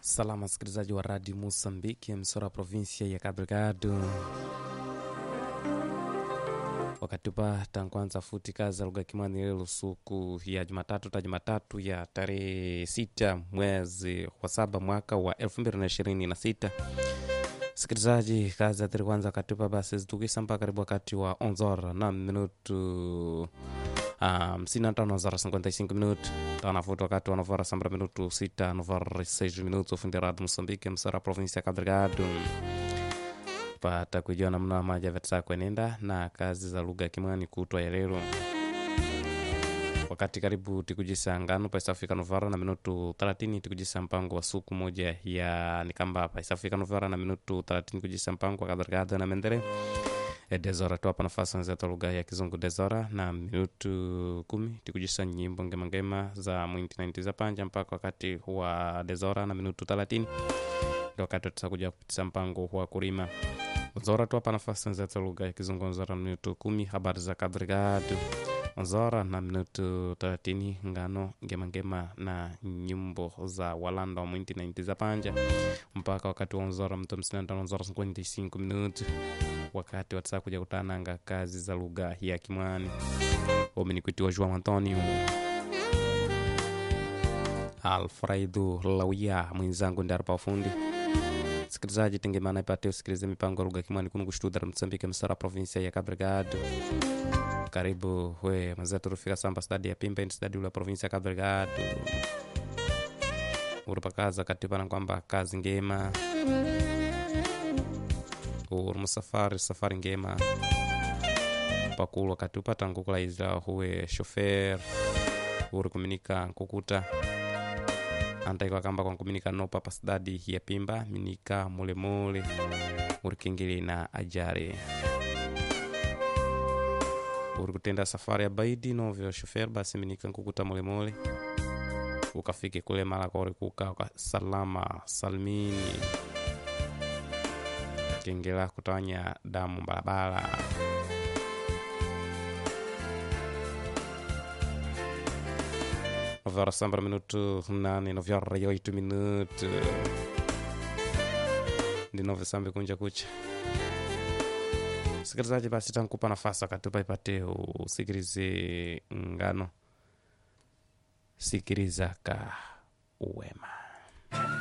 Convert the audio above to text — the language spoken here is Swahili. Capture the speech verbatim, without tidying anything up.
Salama msikilizaji wa Radio Mosambiki, msora provinsia ya Cabo Delgado. Wakati pa tankwanza futi kazi lugha kimani lelo suku ya Jumatatu ta Jumatatu ya tarehe sita mwezi wa saba mwaka wa elfu mbili na ishirini na sita. Sikilizaji, kazi ya kwanza katupa basi zitukisa mpaka karibu wakati wa onzora na minutu hamsini na tano zara cinquenta e cinco minutos. Tanafuta wakati wa novara sambra minutu sita novara seis minutos. Ufundi Radio Mosambiki, msara provinsia Cabo Delgado. Pata kujua namna maja vetsa kwenenda na kazi za lugha kimwani kutwa ya lero. Wakati karibu tikujisa ngano pa Afrika Novara na minutu thelathini tikujisa mpango wa suku moja ya nikamba pa Afrika Novara na minutu thelathini kujisa mpango wa Cabo Delgado na mendere. E dezora tuwapa nafasi nzeta lugha ya kizungu dezora na minutu kumi tikujisa nyimbo ngema ngema za mwinti na za panja mpaka wakati wa dezora na minutu thelathini. Wakati tutakuja kupitia mpango wa kurima. Zora tuwapa nafasi nzeta lugha ya kizungu nzora minutu kumi habari za Cabo Delgado. Zora na minutu thelathini ngano ngema ngema na nyimbo za walanda wa mwinti na za panja mpaka wakati wa zora mtu hamsini na tano zora cinquenta e cinco minutos. Wakati watasa kuja kutananga kazi za lugha ya kimwani. Omi ni kuitiwa João Antonio Alfredo Lawia mwenzangu ndari pa ufundi. Sikilizaji, tengemana ipate usikilize mipango lugha kimwani kunu kushtuda Msambike msara provinsia ya Cabo Delgado. Karibu we mazetu rufika samba stadi ya Pimba stadi ula provinsia ya Cabo Delgado. Urupakaza katipana kwamba kazi ngema. Uru safari safari ngema. Pakulu wakati upata nkukula izla huwe shofer. Uru kuminika nkukuta. Antai kwa kamba kwa kuminika nopa pasidadi ya Pimba. Minika mule mule. Uru kingili na ajari. Uru kutenda safari ya baidi novyo shofer basi minika nkukuta mule mule. Ukafike kule mala kwa urikuka salama salmini. Kengela kutanya damu balabala. Novara sambra minutu nane novara oito minutu. Ndi nove sambe kunja kucha. Sikilizaji, basi tankupa nafasi katupa ipate usikilize ngano. Sikiliza ka uwema.